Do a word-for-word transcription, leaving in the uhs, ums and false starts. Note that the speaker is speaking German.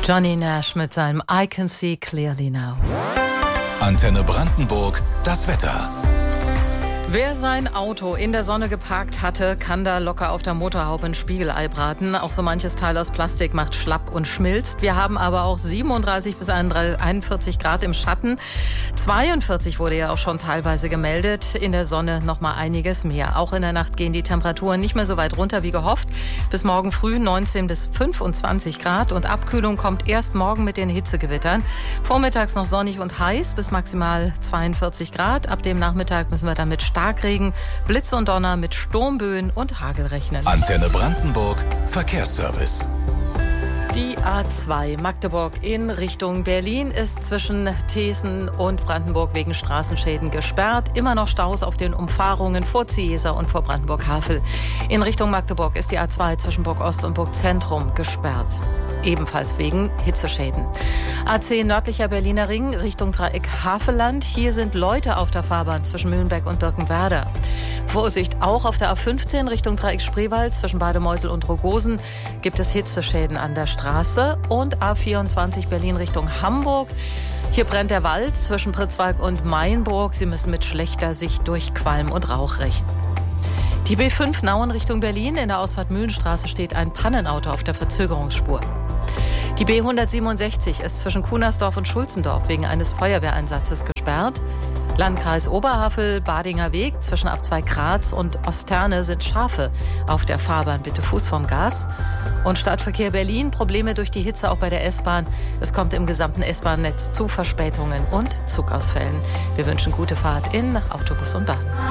Johnny Nash mit seinem I Can See Clearly Now. Antenne Brandenburg, das Wetter. Wer sein Auto in der Sonne geparkt hatte, kann da locker auf der Motorhaube ein Spiegelei braten. Auch so manches Teil aus Plastik macht schlapp und schmilzt. Wir haben aber auch siebenunddreißig bis einundvierzig Grad im Schatten. zweiundvierzig wurde ja auch schon teilweise gemeldet. In der Sonne noch mal einiges mehr. Auch in der Nacht gehen die Temperaturen nicht mehr so weit runter wie gehofft. Bis morgen früh neunzehn bis fünfundzwanzig Grad. Und Abkühlung kommt erst morgen mit den Hitzegewittern. Vormittags noch sonnig und heiß bis maximal zweiundvierzig Grad. Ab dem Nachmittag müssen wir dann mit Starkregen, Blitz und Donner mit Sturmböen und Hagel rechnen. Antenne Brandenburg, Verkehrsservice. Die A zwei Magdeburg in Richtung Berlin ist zwischen Thesen und Brandenburg wegen Straßenschäden gesperrt. Immer noch Staus auf den Umfahrungen vor Ziesa und vor Brandenburg-Havel. In Richtung Magdeburg ist die A zwei zwischen Burg Ost und Burg Zentrum gesperrt. Ebenfalls wegen Hitzeschäden. A zehn nördlicher Berliner Ring Richtung Dreieck Havelland. Hier sind Leute auf der Fahrbahn zwischen Mühlenberg und Birkenwerder. Vorsicht, auch auf der A fünfzehn Richtung Dreieck Spreewald zwischen Bademeusel und Rogosen gibt es Hitzeschäden an der Straße. Und A vierundzwanzig Berlin Richtung Hamburg. Hier brennt der Wald zwischen Pritzwalk und Mainburg. Sie müssen mit schlechter Sicht durch Qualm und Rauch rechnen. Die B fünf Nauen Richtung Berlin. In der Ausfahrt Mühlenstraße steht ein Pannenauto auf der Verzögerungsspur. Die B hundertsiebenundsechzig ist zwischen Kunersdorf und Schulzendorf wegen eines Feuerwehreinsatzes gesperrt. Landkreis Oberhavel, Badinger Weg zwischen Abzweig Graz und Osterne sind Schafe auf der Fahrbahn. Bitte Fuß vom Gas. Und Stadtverkehr Berlin, Probleme durch die Hitze auch bei der S-Bahn. Es kommt im gesamten S-Bahn-Netz zu Verspätungen und Zugausfällen. Wir wünschen gute Fahrt in Autobus und Bahn.